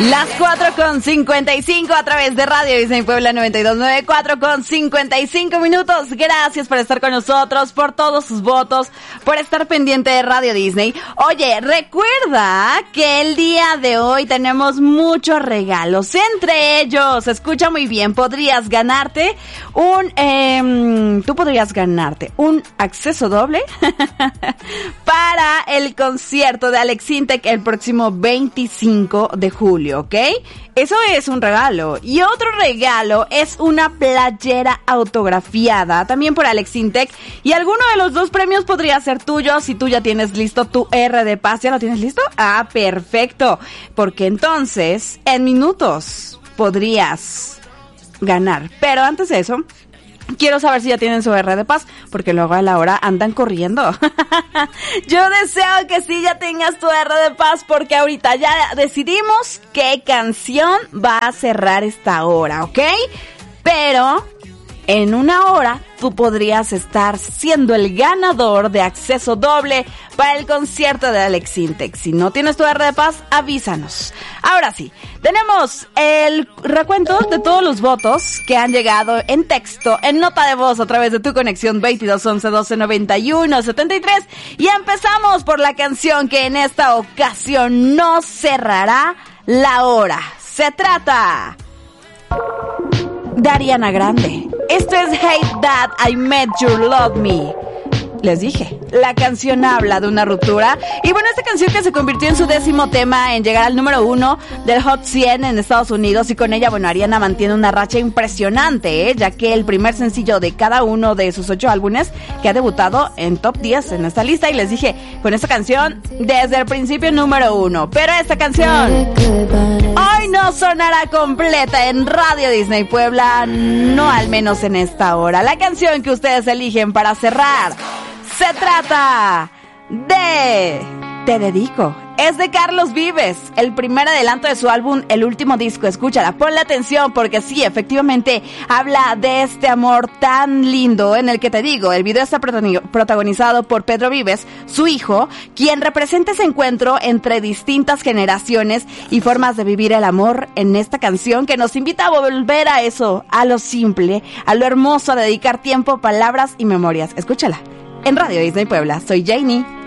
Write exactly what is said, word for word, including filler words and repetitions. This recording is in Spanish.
Las cuatro con cincuenta y cinco a través de Radio Disney Puebla noventa y dos punto nueve, cuatro con cincuenta y cinco minutos. Gracias por estar con nosotros, por todos sus votos, por estar pendiente de Radio Disney. Oye, recuerda que el día de hoy tenemos muchos regalos. Entre ellos, escucha muy bien, podrías ganarte un, eh, tú podrías ganarte un acceso doble para el concierto de Alex Intec el próximo veinticinco de julio. ¿Ok? Eso es un regalo. Y otro regalo es una playera autografiada, también por Alex Intec. Y alguno de los dos premios podría ser tuyo si tú ya tienes listo tu R de Paz. ¿Ya lo tienes listo? Ah, perfecto. Porque entonces, en minutos, podrías ganar. Pero antes de eso, quiero saber si ya tienen su R de Paz, porque luego a la hora andan corriendo. Yo deseo que sí ya tengas tu R de Paz, porque ahorita ya decidimos qué canción va a cerrar esta hora, ¿ok? Pero en una hora tú podrías estar siendo el ganador de acceso doble para el concierto de Alex Intec. Si no tienes tu R de Paz, avísanos. Ahora sí, tenemos el recuento de todos los votos que han llegado en texto, en nota de voz a través de tu conexión veintidós once doce noventa y uno setenta y tres. Y empezamos por la canción que en esta ocasión no cerrará la hora. Se trata de Ariana Grande. Esto es Hate That I Met You Love Me. Les dije, la canción habla de una ruptura. Y bueno, esta canción que se convirtió en su décimo tema en llegar al número uno del Hot cien en Estados Unidos. Y con ella, bueno, Ariana mantiene una racha impresionante, ¿eh? Ya que el primer sencillo de cada uno de sus ocho álbumes que ha debutado en top diez en esta lista. Y les dije, con esta canción, desde el principio número uno. Pero esta canción hoy no sonará completa en Radio Disney Puebla, no al menos en esta hora. La canción que ustedes eligen para cerrar se trata de Te Dedico. Es de Carlos Vives, el primer adelanto de su álbum El Último Disco. Escúchala, ponle atención porque sí, efectivamente habla de este amor tan lindo en el que te digo, el video está protagonizado por Pedro Vives, su hijo, quien representa ese encuentro entre distintas generaciones y formas de vivir el amor en esta canción que nos invita a volver a eso, a lo simple, a lo hermoso, a dedicar tiempo, palabras y memorias. Escúchala en Radio Disney Puebla. Soy Janie.